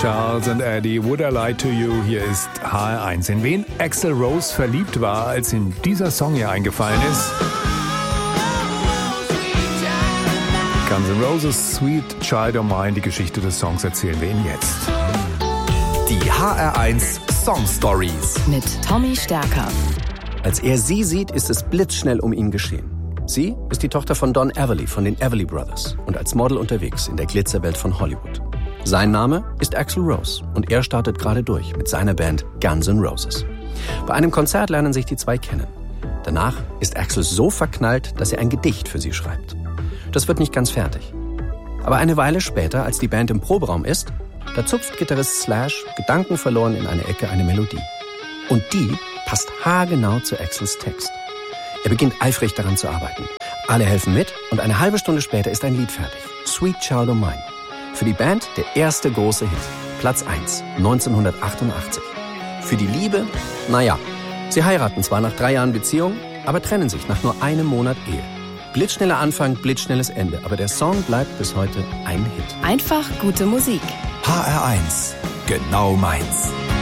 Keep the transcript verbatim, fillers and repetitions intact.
Charles and Eddie, Would I Lie to You? Hier ist H R eins. In wen Axl Rose verliebt war, als ihm dieser Song hier eingefallen ist? Guns N' Roses, Sweet Child O' Mine. Die Geschichte des Songs erzählen wir Ihnen jetzt. Die H R eins Song Stories mit Tommy Stärker. Als er sie sieht, ist es blitzschnell um ihn geschehen. Sie ist die Tochter von Don Everly von den Everly Brothers und als Model unterwegs in der Glitzerwelt von Hollywood. Sein Name ist Axl Rose und er startet gerade durch mit seiner Band Guns N' Roses. Bei einem Konzert lernen sich die zwei kennen. Danach ist Axl so verknallt, dass er ein Gedicht für sie schreibt. Das wird nicht ganz fertig. Aber eine Weile später, als die Band im Proberaum ist, da zupft Gitarrist Slash gedankenverloren in eine Ecke eine Melodie. Und die passt haargenau zu Axls Text. Er beginnt eifrig daran zu arbeiten. Alle helfen mit und eine halbe Stunde später ist ein Lied fertig. Sweet Child O' Mine. Für die Band der erste große Hit. Platz eins, neunzehnhundertachtundachtzig. Für die Liebe, naja. Sie heiraten zwar nach drei Jahren Beziehung, aber trennen sich nach nur einem Monat Ehe. Blitzschneller Anfang, blitzschnelles Ende. Aber der Song bleibt bis heute ein Hit. Einfach gute Musik. H R eins, genau meins.